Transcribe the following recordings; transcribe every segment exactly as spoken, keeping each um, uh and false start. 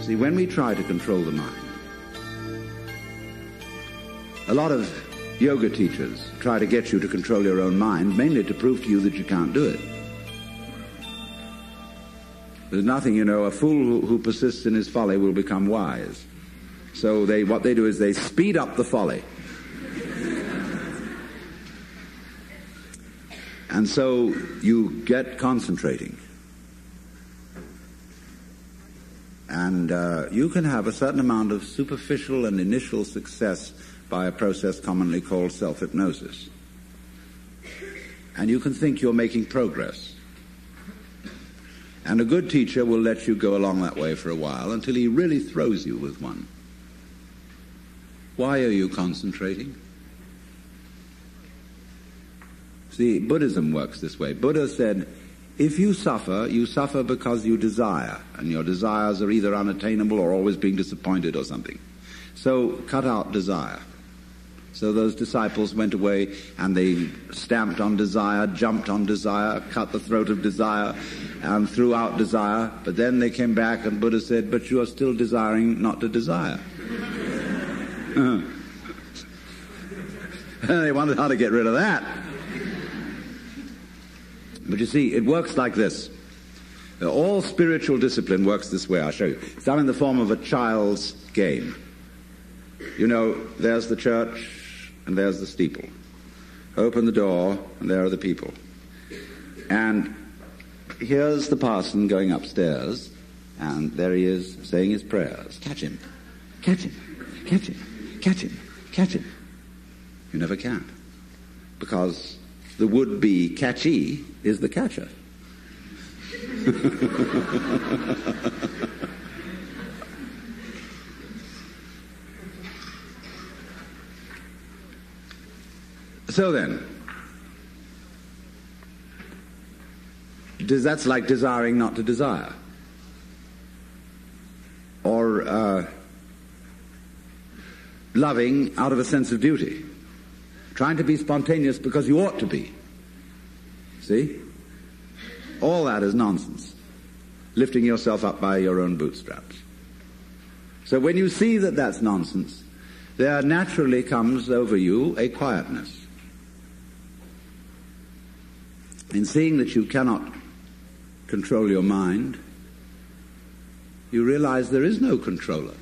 See, when we try to control the mind, a lot of yoga teachers try to get you to control your own mind, mainly to prove to you that you can't do it. There's nothing, you know, a fool who, who persists in his folly will become wise. So they, what they do is they speed up the folly. And so you get concentrating. And uh, you can have a certain amount of superficial and initial success by a process commonly called self-hypnosis. And you can think you're making progress. And a good teacher will let you go along that way for a while until he really throws you with one. Why are you concentrating? See, Buddhism works this way. Buddha said, if you suffer, you suffer because you desire, and your desires are either unattainable or always being disappointed or something. So cut out desire. So those disciples went away and they stamped on desire, jumped on desire, cut the throat of desire, and threw out desire. But then they came back and Buddha said, but you are still desiring not to desire. They wondered how to get rid of that. But you see, it works like this. All spiritual discipline works this way. I'll show you. It's done in the form of a child's game. You know, there's the church and there's the steeple. Open the door and there are the people. And here's the parson going upstairs and there he is saying his prayers. Catch him. Catch him. Catch him. Catch him. Catch him. You never can. Because the would-be catchy is the catcher. So then, that's like desiring not to desire. Or uh, loving out of a sense of duty. Trying to be spontaneous because you ought to be. See? All that is nonsense. Lifting yourself up by your own bootstraps. So when you see that that's nonsense, there naturally comes over you a quietness. In seeing that you cannot control your mind, you realize there is no controller.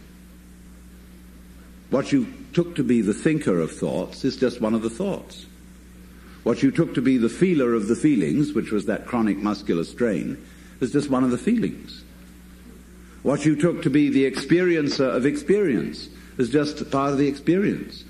What you took to be the thinker of thoughts is just one of the thoughts. What you took to be the feeler of the feelings, which was that chronic muscular strain, is just one of the feelings. What you took to be the experiencer of experience is just part of the experience.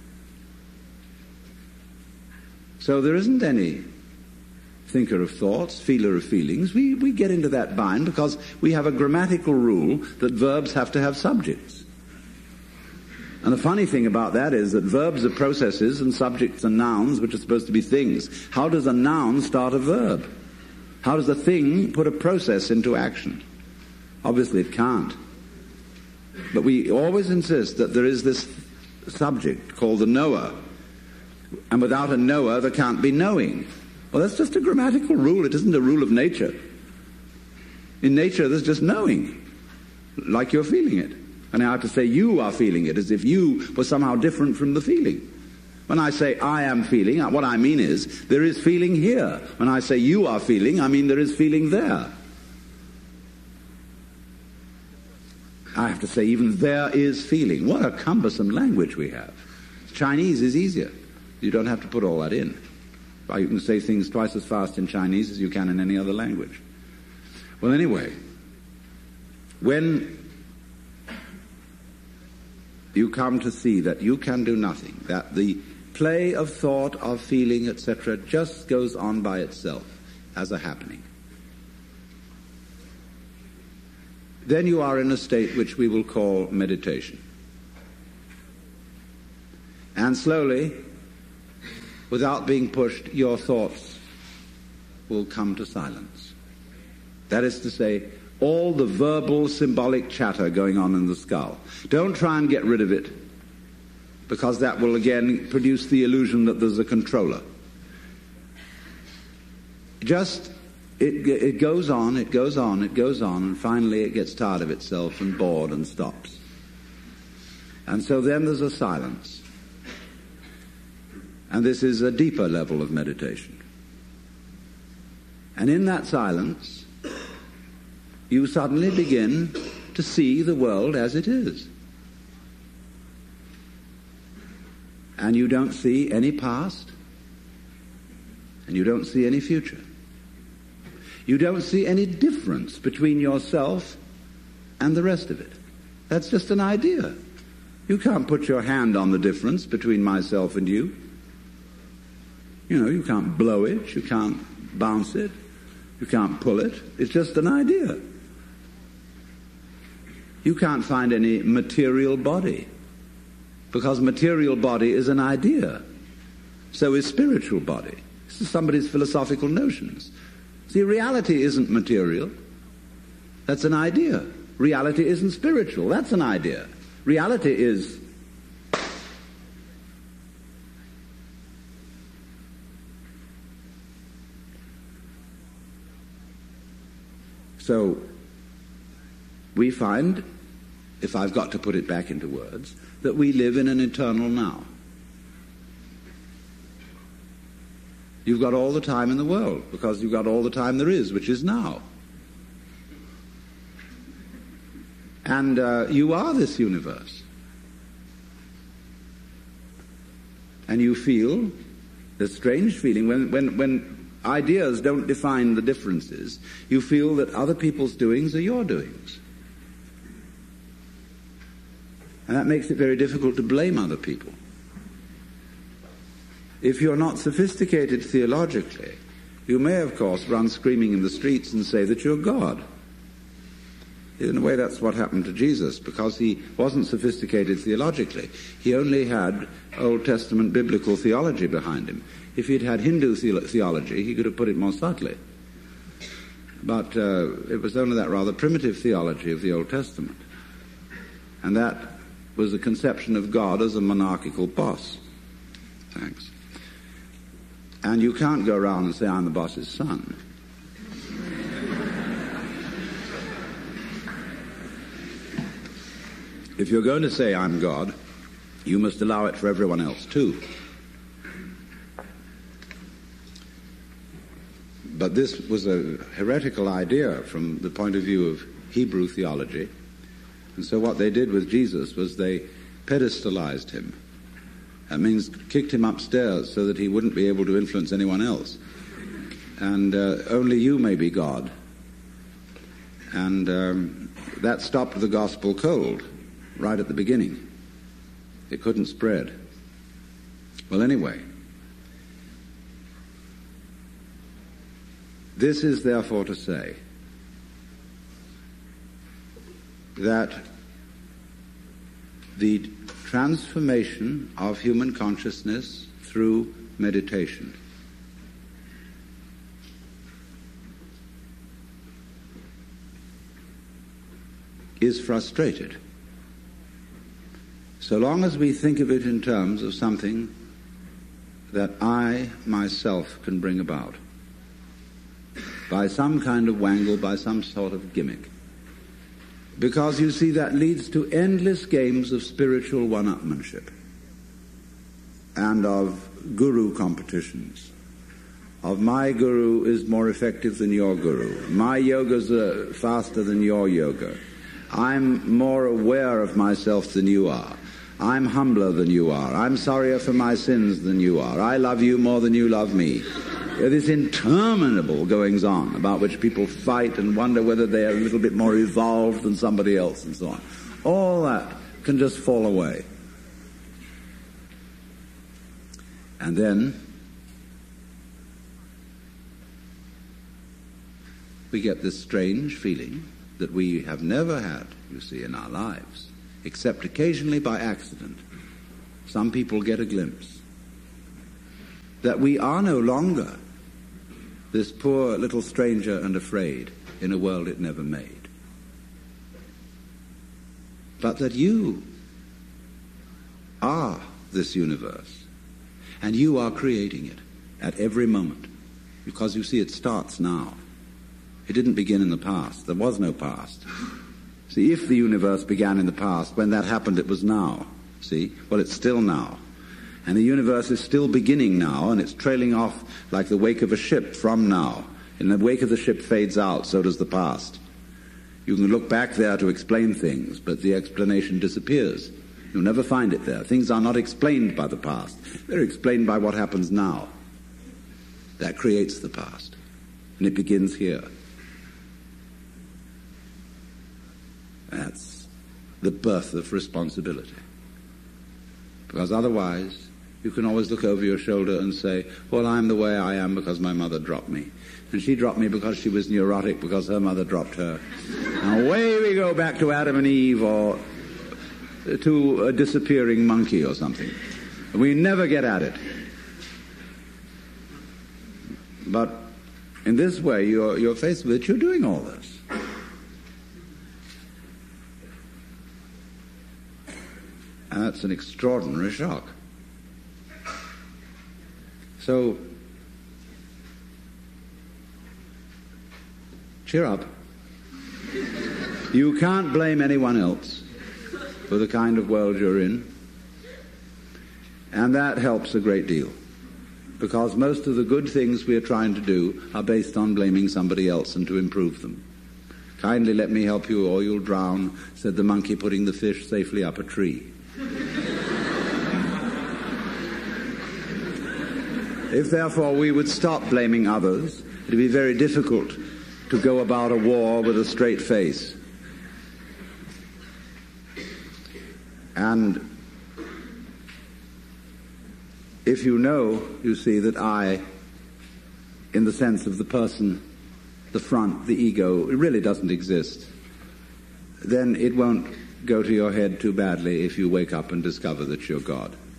So there isn't any thinker of thoughts, feeler of feelings. We, we get into that bind because we have a grammatical rule that verbs have to have subjects. And the funny thing about that is that verbs are processes and subjects are nouns, which are supposed to be things. How does a noun start a verb? How does a thing put a process into action? Obviously it can't. But we always insist that there is this subject called the knower. And without a knower, there can't be knowing. Well, that's just a grammatical rule. It isn't a rule of nature. In nature, there's just knowing, like you're feeling it. And I have to say you are feeling it, as if you were somehow different from the feeling. When I say I am feeling, what I mean is there is feeling here. When I say you are feeling, I mean there is feeling there. I have to say even there is feeling. What a cumbersome language we have. Chinese is easier. You don't have to put all that in. You can say things twice as fast in Chinese as you can in any other language. Well, anyway, when you come to see that you can do nothing, that the play of thought, of feeling, et cetera, just goes on by itself as a happening, then you are in a state which we will call meditation. And slowly, without being pushed, your thoughts will come to silence. That is to say, all the verbal, symbolic chatter going on in the skull. Don't try and get rid of it, because that will again produce the illusion that there's a controller. Just it, it goes on, it goes on, it goes on, and finally it gets tired of itself and bored and stops. And so then there's a silence. And this is a deeper level of meditation. And in that silence, you suddenly begin to see the world as it is. And you don't see any past, and you don't see any future. You don't see any difference between yourself and the rest of it. That's just an idea. You can't put your hand on the difference between myself and you. You know, you can't blow it, you can't bounce it, you can't pull it. It's just an idea. You can't find any material body, because material body is an idea. So is spiritual body. This is somebody's philosophical notions. See, reality isn't material. That's an idea. Reality isn't spiritual. That's an idea. Reality is so we find, if I've got to put it back into words, that we live in an eternal now. You've got all the time in the world, because you've got all the time there is, which is now. And uh, you are this universe. And you feel this strange feeling when, when, when ideas don't define the differences, you feel that other people's doings are your doings. And that makes it very difficult to blame other people. If you're not sophisticated theologically, you may, of course, run screaming in the streets and say that you're God. In a way, that's what happened to Jesus, because he wasn't sophisticated theologically. He only had Old Testament biblical theology behind him. If he'd had Hindu the- theology, he could have put it more subtly. But uh, it was only that rather primitive theology of the Old Testament. And that was a conception of God as a monarchical boss. Thanks. And you can't go around and say, I'm the boss's son. If you're going to say, I'm God, you must allow it for everyone else too. But this was a heretical idea from the point of view of Hebrew theology. And so what they did with Jesus was they pedestalized him. That means kicked him upstairs so that he wouldn't be able to influence anyone else. And uh, only you may be God. And um, that stopped the gospel cold right at the beginning. It couldn't spread. Well, anyway, this is therefore to say that the transformation of human consciousness through meditation is frustrated so long as we think of it in terms of something that I myself can bring about by some kind of wangle, by some sort of gimmick. Because, you see, that leads to endless games of spiritual one-upmanship and of guru competitions. Of my guru is more effective than your guru. My yoga's uh, faster than your yoga. I'm more aware of myself than you are. I'm humbler than you are. I'm sorrier for my sins than you are. I love you more than you love me. This interminable goings-on about which people fight and wonder whether they are a little bit more evolved than somebody else and so on. All that can just fall away. And then we get this strange feeling that we have never had, you see, in our lives, except occasionally by accident. Some people get a glimpse that we are no longer this poor little stranger and afraid in a world it never made, but that you are this universe, and you are creating it at every moment, because you see it starts now. It didn't begin in the past. There was no past. See, if the universe began in the past, when that happened it was now. See? Well, it's still now. And the universe is still beginning now, and it's trailing off like the wake of a ship from now. And the wake of the ship fades out, so does the past. You can look back there to explain things, but the explanation disappears. You'll never find it there. Things are not explained by the past. They're explained by what happens now. That creates the past. And it begins here. That's the birth of responsibility. Because otherwise, you can always look over your shoulder and say, well, I'm the way I am because my mother dropped me. And she dropped me because she was neurotic because her mother dropped her. And away we go back to Adam and Eve or to a disappearing monkey or something. We never get at it. But in this way, you're, you're faced with it, you're doing all this. And that's an extraordinary shock. So, cheer up. You can't blame anyone else for the kind of world you're in. And that helps a great deal. Because most of the good things we are trying to do are based on blaming somebody else and to improve them. Kindly let me help you or you'll drown, said the monkey putting the fish safely up a tree. If therefore we would stop blaming others, it would be very difficult to go about a war with a straight face. And if you know, you see, that I, in the sense of the person, the front, the ego, it really doesn't exist, then it won't go to your head too badly if you wake up and discover that you're God.